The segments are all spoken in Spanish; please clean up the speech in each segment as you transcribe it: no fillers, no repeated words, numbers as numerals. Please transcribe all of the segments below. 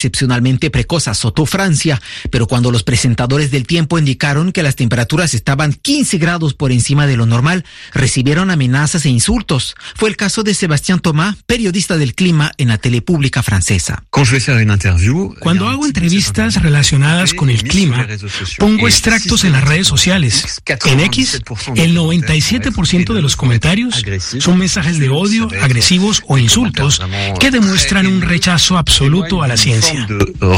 excepcionalmente precoz azotó Francia, pero cuando los presentadores del tiempo indicaron que las temperaturas estaban 15 grados por encima de lo normal, recibieron amenazas e insultos. Fue el caso de Sébastien Thomas, periodista del clima en la tele pública francesa. Cuando hago entrevistas relacionadas con el clima, pongo extractos en las redes sociales. En X, el 97% de los comentarios son mensajes de odio, agresivos o insultos que demuestran un rechazo absoluto a la ciencia.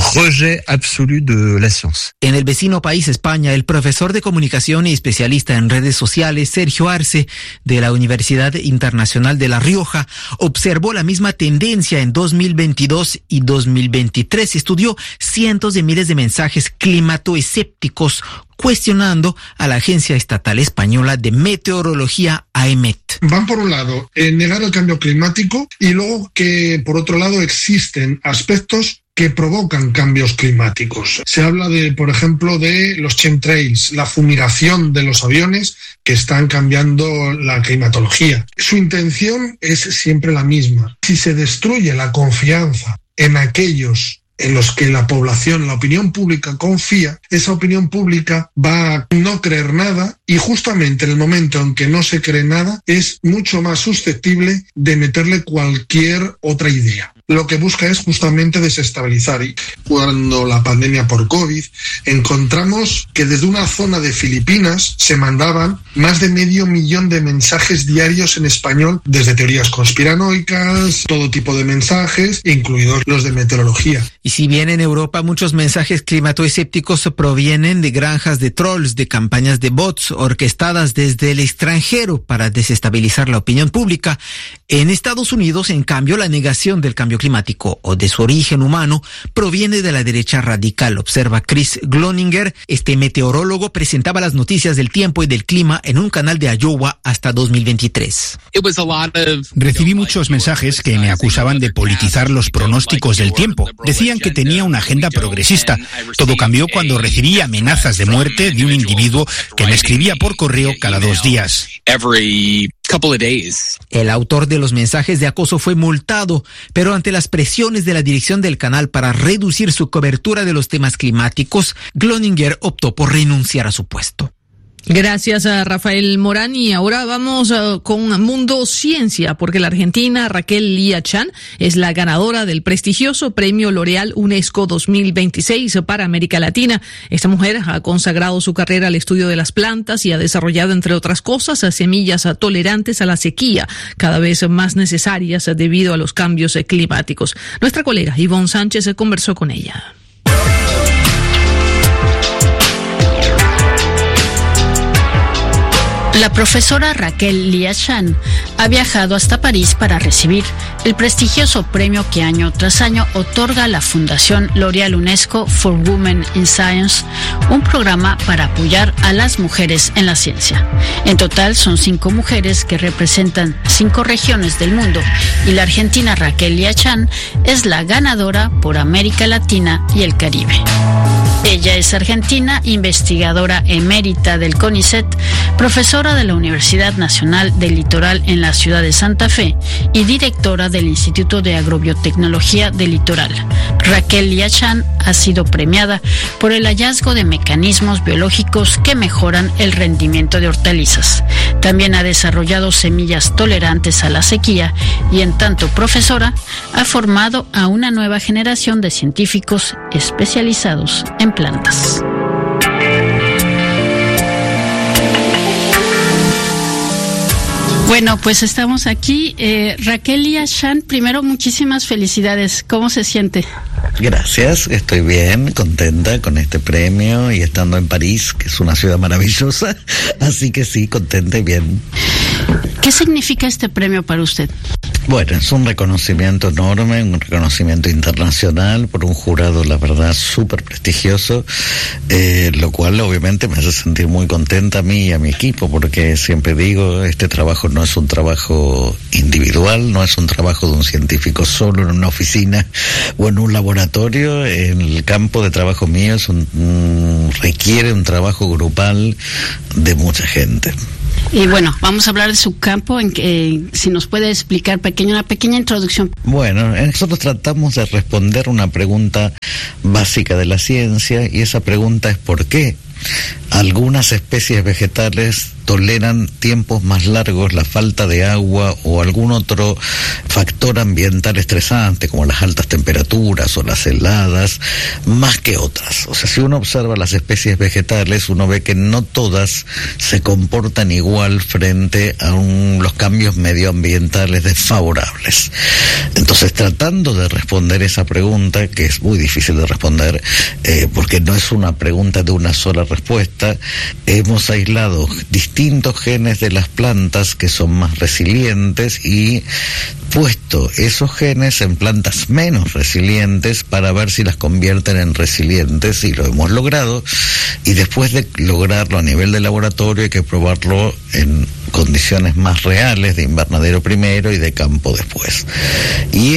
En el vecino país España, el profesor de comunicación y especialista en redes sociales, Sergio Arce, de la Universidad Internacional de La Rioja, observó la misma tendencia en 2022 y 2023. Estudió cientos de miles de mensajes climatoescépticos cuestionando a la Agencia Estatal Española de Meteorología, AEMET. Van por un lado negar el cambio climático y luego que por otro lado existen aspectos que provocan cambios climáticos. Se habla por ejemplo, de los chemtrails, la fumigación de los aviones que están cambiando la climatología. Su intención es siempre la misma. Si se destruye la confianza en aquellos en los que la población, la opinión pública confía, esa opinión pública va a no creer nada y justamente en el momento en que no se cree nada es mucho más susceptible de meterle cualquier otra idea. Lo que busca es justamente desestabilizar. Y cuando la pandemia por COVID, encontramos que desde una zona de Filipinas se mandaban más de 500.000 de mensajes diarios en español, desde teorías conspiranoicas, todo tipo de mensajes, incluidos los de meteorología. Y si bien en Europa muchos mensajes climatoescépticos provienen de granjas de trolls, de campañas de bots orquestadas desde el extranjero para desestabilizar la opinión pública, en Estados Unidos, en cambio, la negación del cambio climático o de su origen humano proviene de la derecha radical, observa Chris Gloninger. Este meteorólogo presentaba las noticias del tiempo y del clima en un canal de Iowa hasta 2023. Recibí muchos mensajes que me acusaban de politizar los pronósticos del tiempo. Decían que tenía una agenda progresista. Todo cambió cuando recibí amenazas de muerte de un individuo que me escribía por correo cada 2 días. El autor de los mensajes de acoso fue multado, pero ante las presiones de la dirección del canal para reducir su cobertura de los temas climáticos, Gloninger optó por renunciar a su puesto. Gracias a Rafael Morán. Y ahora vamos con Mundo Ciencia, porque la argentina Raquel Liachán es la ganadora del prestigioso Premio L'Oréal UNESCO 2026 para América Latina. Esta mujer ha consagrado su carrera al estudio de las plantas y ha desarrollado, entre otras cosas, semillas tolerantes a la sequía, cada vez más necesarias debido a los cambios climáticos. Nuestra colega Ivonne Sánchez conversó con ella. La profesora Raquel Liachán ha viajado hasta París para recibir el prestigioso premio que año tras año otorga la Fundación L'Oréal UNESCO for Women in Science, un programa para apoyar a las mujeres en la ciencia. En total son 5 mujeres que representan 5 regiones del mundo y la argentina Raquel Liachán es la ganadora por América Latina y el Caribe. Ella es argentina, investigadora emérita del CONICET, profesora de la Universidad Nacional del Litoral en la ciudad de Santa Fe y directora del Instituto de Agrobiotecnología del Litoral. Raquel Liachán ha sido premiada por el hallazgo de mecanismos biológicos que mejoran el rendimiento de hortalizas. También ha desarrollado semillas tolerantes a la sequía y, en tanto profesora, ha formado a una nueva generación de científicos especializados en plantas. Bueno, pues estamos aquí. Raquel Liachán, primero muchísimas felicidades. ¿Cómo se siente? Gracias, estoy bien, contenta con este premio y estando en París, que es una ciudad maravillosa, así que sí, contenta y bien. ¿Qué significa este premio para usted? Bueno, es un reconocimiento enorme, un reconocimiento internacional por un jurado, la verdad, súper prestigioso, lo cual obviamente me hace sentir muy contenta a mí y a mi equipo, porque siempre digo, este trabajo no es un trabajo individual, no es un trabajo de un científico solo en una oficina o en un laboratorio. En el campo de trabajo mío requiere un trabajo grupal de mucha gente. Y bueno, vamos a hablar de su campo, en que si nos puede explicar una pequeña introducción. Bueno, nosotros tratamos de responder una pregunta básica de la ciencia, y esa pregunta es ¿por qué algunas especies vegetales toleran tiempos más largos la falta de agua o algún otro factor ambiental estresante, como las altas temperaturas o las heladas, más que otras? O sea, si uno observa las especies vegetales, uno ve que no todas se comportan igual frente a los cambios medioambientales desfavorables. Entonces, tratando de responder esa pregunta, que es muy difícil de responder, porque no es una pregunta de una sola respuesta, hemos aislado distintos genes de las plantas que son más resilientes y puesto esos genes en plantas menos resilientes para ver si las convierten en resilientes, y lo hemos logrado. Y después de lograrlo a nivel de laboratorio hay que probarlo en condiciones más reales, de invernadero primero y de campo después. Y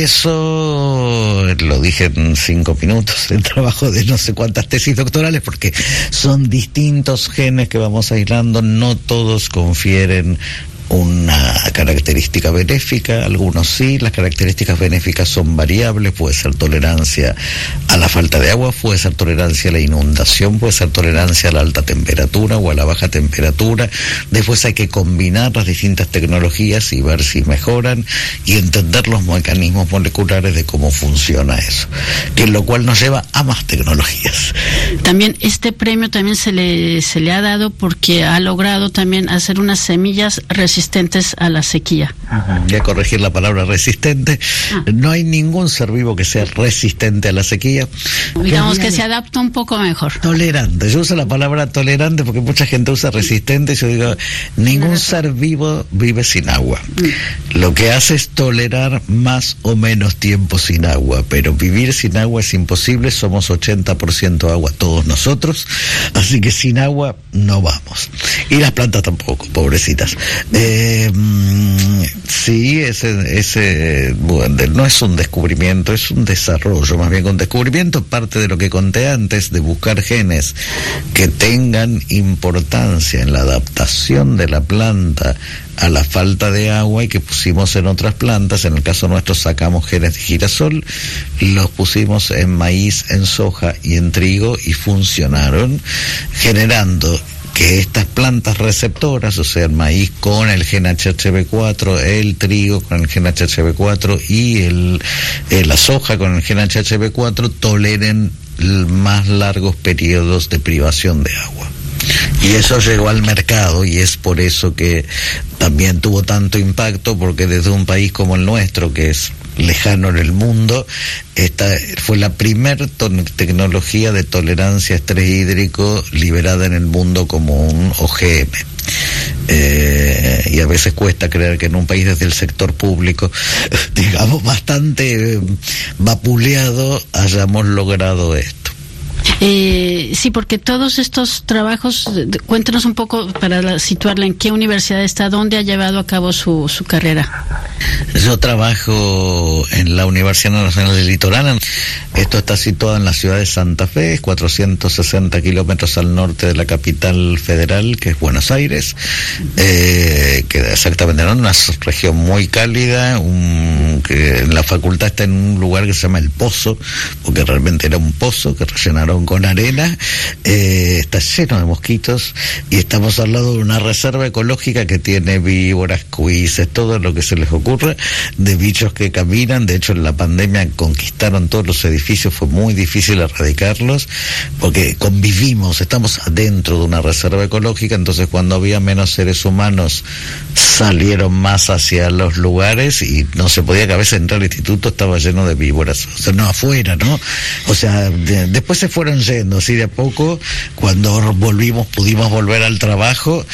eso lo dije en 5 minutos, el trabajo de no sé cuántas tesis doctorales, porque son distintos genes que vamos aislando, no todos confieren una característica benéfica, algunos sí. Las características benéficas son variables, puede ser tolerancia a la falta de agua, puede ser tolerancia a la inundación, puede ser tolerancia a la alta temperatura o a la baja temperatura. Después hay que combinar las distintas tecnologías y ver si mejoran y entender los mecanismos moleculares de cómo funciona eso, que lo cual nos lleva a más tecnologías. También este premio también se le ha dado porque ha logrado también hacer unas semillas resistentes a la sequía. Voy a corregir la palabra resistente. No hay ningún ser vivo que sea resistente a la sequía. Digamos que se adapta un poco mejor. Tolerante. Yo uso la palabra tolerante porque mucha gente usa resistente. Yo digo, ningún ser vivo vive sin agua. Lo que hace es tolerar más o menos tiempo sin agua, pero vivir sin agua es imposible. Somos 80% agua todos nosotros, así que sin agua no vamos. Y las plantas tampoco, pobrecitas. Sí, ese bueno, no es un descubrimiento, es un desarrollo. Más bien, con descubrimiento parte de lo que conté antes, de buscar genes que tengan importancia en la adaptación de la planta a la falta de agua y que pusimos en otras plantas. En el caso nuestro sacamos genes de girasol, los pusimos en maíz, en soja y en trigo y funcionaron, generando que estas plantas receptoras, o sea, el maíz con el gen HHV4, el trigo con el gen HHV4 y la soja con el gen HHV4, toleren más largos periodos de privación de agua. Y eso llegó al mercado, y es por eso que también tuvo tanto impacto, porque desde un país como el nuestro, que es lejano en el mundo, esta fue la primer tecnología de tolerancia a estrés hídrico liberada en el mundo como un OGM. Y a veces cuesta creer que en un país desde el sector público, digamos, bastante vapuleado, hayamos logrado esto. Sí, porque todos estos trabajos, cuéntanos un poco para situarla, ¿en qué universidad está? ¿Dónde ha llevado a cabo su carrera? Yo trabajo en la Universidad Nacional del Litoral. Esto está situado en la ciudad de Santa Fe, 460 kilómetros al norte de la capital federal, que es Buenos Aires. Queda exactamente en una región muy cálida, que la facultad está en un lugar que se llama El Pozo, porque realmente era un pozo que rellenaron con arena. Está lleno de mosquitos y estamos al lado de una reserva ecológica que tiene víboras, cuises, todo lo que se les ocurra, de bichos que caminan. De hecho, en la pandemia conquistaron todos los edificios, fue muy difícil erradicarlos porque convivimos, estamos adentro de una reserva ecológica. Entonces, cuando había menos seres humanos, salieron más hacia los lugares y no se podía, que a veces entrar al instituto estaba lleno de víboras, o sea, no afuera, ¿no? O sea, después se fueron yendo, así de a poco. Cuando pudimos volver al trabajo.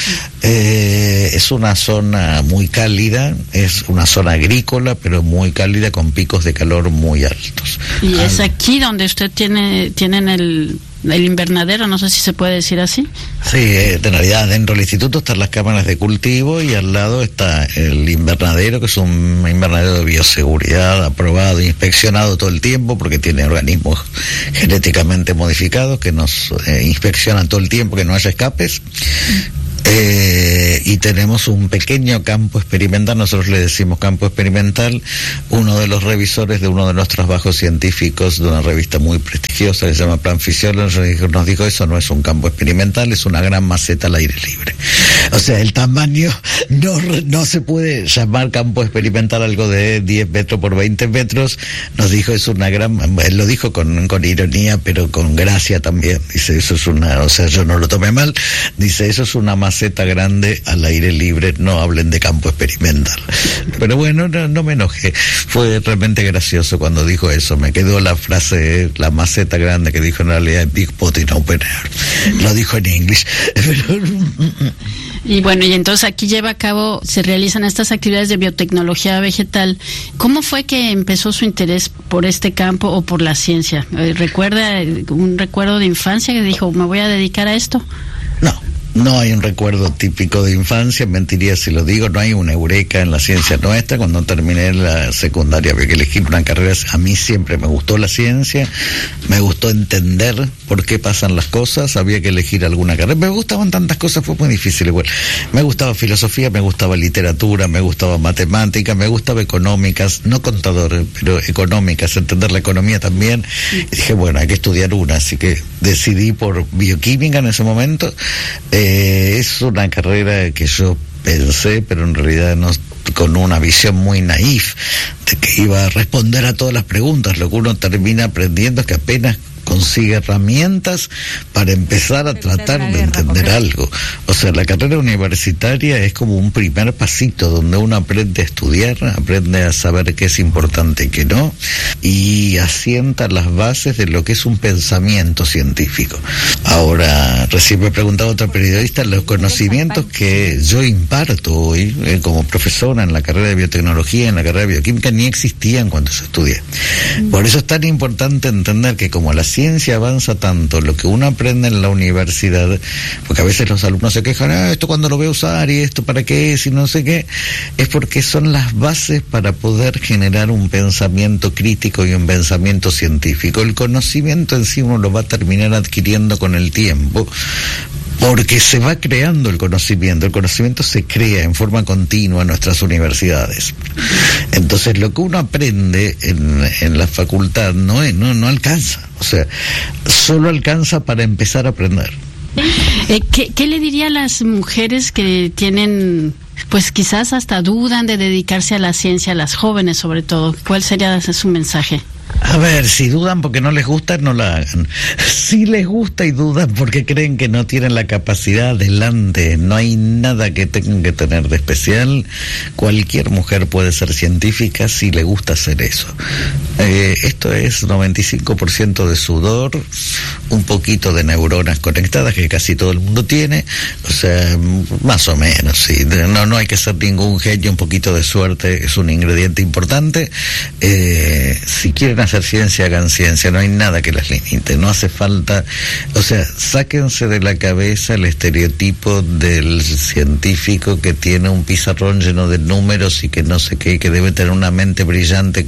Es una zona muy cálida, es una zona agrícola, pero muy cálida, con picos de calor muy altos. Y es aquí donde usted tienen el invernadero, no sé si se puede decir así. Sí, en realidad dentro del instituto están las cámaras de cultivo y al lado está el invernadero, que es un invernadero de bioseguridad aprobado e inspeccionado todo el tiempo, porque tiene organismos genéticamente modificados que nos inspeccionan todo el tiempo, que no haya escapes. y tenemos un pequeño campo experimental, nosotros le decimos campo experimental. Uno de los revisores de uno de los trabajos científicos de una revista muy prestigiosa que se llama Plant Physiology nos dijo: eso no es un campo experimental, es una gran maceta al aire libre. O sea, el tamaño no se puede llamar campo experimental algo de 10 metros por 20 metros. Nos dijo: es una gran, él lo dijo con ironía, pero con gracia también. Dice: eso es una, o sea, yo no lo tomé mal. Dice: eso es una maceta grande al aire libre, no hablen de campo experimental. Pero bueno, no me enojé. Fue realmente gracioso cuando dijo eso. Me quedó la frase, la maceta grande, que dijo en realidad Big Pot in Open Air. Lo dijo en inglés. Y bueno, y entonces aquí se realizan estas actividades de biotecnología vegetal. ¿Cómo fue que empezó su interés por este campo o por la ciencia? ¿Recuerda un recuerdo de infancia que dijo: me voy a dedicar a esto? No hay un recuerdo típico de infancia, mentiría si lo digo. No hay una eureka en la ciencia nuestra. Cuando terminé la secundaria había que elegir una carrera. A mí siempre me gustó la ciencia, me gustó entender por qué pasan las cosas, había que elegir alguna carrera. Me gustaban tantas cosas, fue muy difícil igual. Me gustaba filosofía, me gustaba literatura, me gustaba matemática, me gustaba económicas, no contador, pero económicas, entender la economía también. Y dije, bueno, hay que estudiar una, así que decidí por bioquímica en ese momento. Es una carrera que yo pensé, pero en realidad no, con una visión muy naif de que iba a responder a todas las preguntas. Lo que uno termina aprendiendo es que apenas consigue herramientas para empezar a tratar de entender algo. O sea, la carrera universitaria es como un primer pasito donde uno aprende a estudiar, aprende a saber qué es importante y qué no, y asienta las bases de lo que es un pensamiento científico. Ahora, recién me preguntaba otra periodista, los conocimientos que yo imparto hoy como profesora en la carrera de biotecnología, en la carrera de bioquímica, ni existían cuando yo estudié. Por eso es tan importante entender que como la ciencia avanza tanto, lo que uno aprende en la universidad, porque a veces los alumnos se quejan: esto cuando lo voy a usar, y esto para qué es, y no sé qué, es porque son las bases para poder generar un pensamiento crítico y un pensamiento científico. El conocimiento en sí uno lo va a terminar adquiriendo con el tiempo, porque se va creando el conocimiento se crea en forma continua en nuestras universidades. Entonces lo que uno aprende en la facultad no alcanza, o sea, solo alcanza para empezar a aprender. ¿Qué le diría a las mujeres que tienen, pues quizás hasta dudan de dedicarse a la ciencia, a las jóvenes sobre todo? ¿Cuál sería su mensaje? A ver, si dudan porque no les gusta, no la hagan. Si les gusta y dudan porque creen que no tienen la capacidad, adelante. No hay nada que tengan que tener de especial. Cualquier mujer puede ser científica si le gusta hacer eso. Esto es 95% de sudor, un poquito de neuronas conectadas que casi todo el mundo tiene. O sea, más o menos, sí. No hay que ser ningún genio, un poquito de suerte es un ingrediente importante. Si quieren hacer ciencia, hagan ciencia, no hay nada que las limite, no hace falta, o sea, sáquense de la cabeza el estereotipo del científico que tiene un pizarrón lleno de números y que no sé qué, que debe tener una mente brillante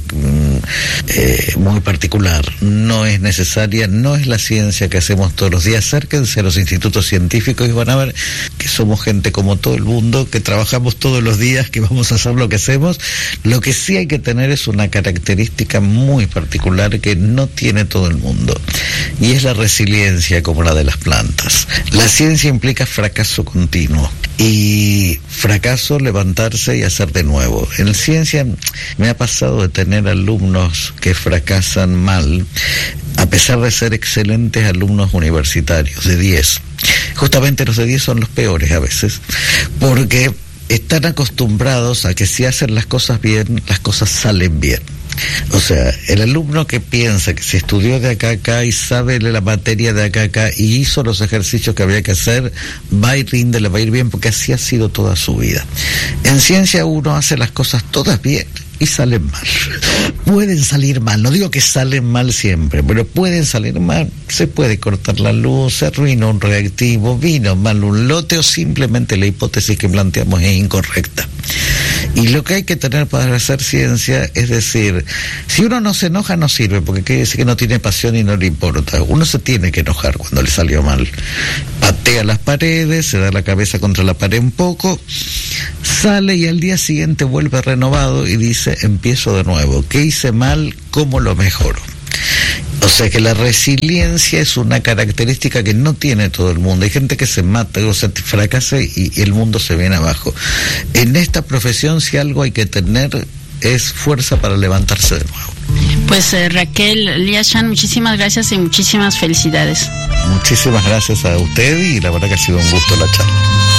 muy particular. No es necesaria, no es la ciencia que hacemos todos los días. Acérquense a los institutos científicos y van a ver que somos gente como todo el mundo, que trabajamos todos los días, que vamos a hacer lo que hacemos. Lo que sí hay que tener es una característica muy particular que no tiene todo el mundo, y es la resiliencia, como la de las plantas. La ciencia implica fracaso continuo, y fracaso, levantarse y hacer de nuevo. En ciencia me ha pasado de tener alumnos que fracasan mal, a pesar de ser excelentes alumnos universitarios, de 10. Justamente los de 10 son los peores a veces, porque están acostumbrados a que si hacen las cosas bien, las cosas salen bien. O sea, el alumno que piensa que si estudió de acá a acá y sabe la materia de acá a acá y hizo los ejercicios que había que hacer, va y rinde, le va a ir bien, porque así ha sido toda su vida. En ciencia uno hace las cosas todas bien y salen mal. Pueden salir mal, no digo que salen mal siempre, pero pueden salir mal. Se puede cortar la luz, se arruina un reactivo, vino mal un lote o simplemente la hipótesis que planteamos es incorrecta. Y lo que hay que tener para hacer ciencia es decir, si uno no se enoja no sirve, porque quiere decir que no tiene pasión y no le importa. Uno se tiene que enojar cuando le salió mal. Patea las paredes, se da la cabeza contra la pared un poco, sale y al día siguiente vuelve renovado y dice, empiezo de nuevo. ¿Qué hice mal? ¿Cómo lo mejoro? O sea que la resiliencia es una característica que no tiene todo el mundo. Hay gente que se mata, o sea, fracasa y el mundo se viene abajo. En esta profesión, si algo hay que tener es fuerza para levantarse de nuevo. Pues Raquel Liachán, muchísimas gracias y muchísimas felicidades. Muchísimas gracias a usted y la verdad que ha sido un gusto la charla.